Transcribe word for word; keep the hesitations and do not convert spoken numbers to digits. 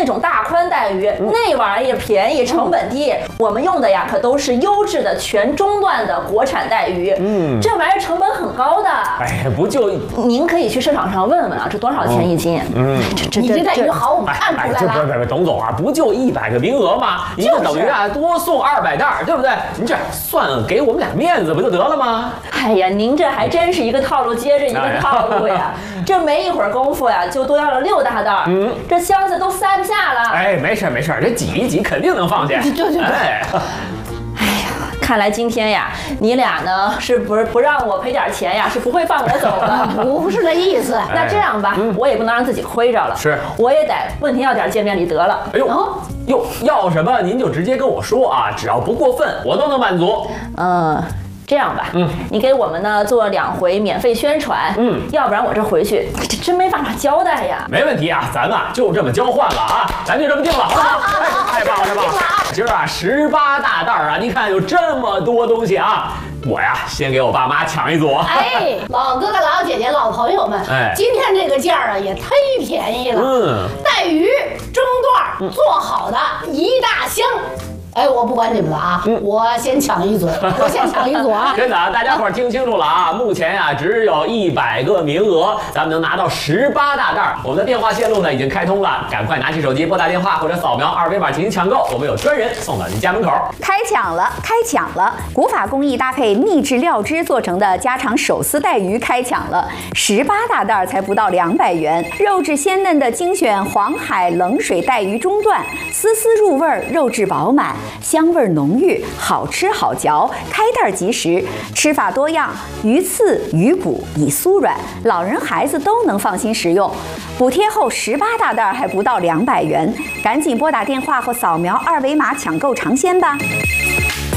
种大宽带鱼，那玩意儿便宜，成本低。我们用的呀，可都是优质的全中段的国产带鱼。嗯，这玩意儿成本很高的。 哎，不就您可以去市场上问问啊，这多少钱一斤？嗯， 这这你这带鱼好，我们看出来了。 不不不，董总啊，不就一百个名额吗？您就等于啊多送二百袋，对不对？您这算给我们俩面子不就得了吗？ 哎呀，您这还真是一个套路接着一个套路呀！这没一会儿功夫呀，就多要了六大袋，嗯，这箱子都塞不下了。 哎，没事没事，这挤一挤肯定能放下。 对对对。 哎， 哎呀，看来今天呀，你俩呢是不是不让我赔点钱呀？是不会放我走的。 不是这意思。 那这样吧，我也不能让自己亏着了， 是， 我也得问您要点见面礼得了。 哎呦，哟，要什么您就直接跟我说啊，只要不过分，我都能满足。 嗯。这样吧，嗯，你给我们呢做两回免费宣传，嗯，要不然我这回去这真没办法交代呀。 没问题啊，咱们啊就这么交换了啊，咱就这么定了，好不好？哎，太棒了，太棒了！今儿啊十八大袋啊，你看有这么多东西啊，我呀先给我爸妈抢一组。 哎，老哥哥、老姐姐、老朋友们，哎，今天这个价啊也忒便宜了，嗯，带鱼中段做好的一大箱。哎，我不管你们了啊，嗯、我先抢一组，我先抢一组啊！ 真的啊，大家伙听清楚了啊！目前呀、啊，只有一百个名额，咱们能拿到十八大袋。我们的电话线路呢已经开通了，赶快拿起手机拨打电话或者扫描二维码进行抢购，我们有专人送到您家门口。 开抢了，开抢了！古法工艺搭配秘制料汁做成的家常手撕带鱼开抢了，十八大袋才不到两百元，肉质鲜嫩的精选黄海冷水带鱼中段，丝丝入味，肉质饱满。香味浓郁，好吃好嚼，开袋即食，吃法多样，鱼刺、鱼骨已酥软，老人孩子都能放心食用。补贴后十八大袋还不到两百元，赶紧拨打电话或扫描二维码抢购尝鲜吧。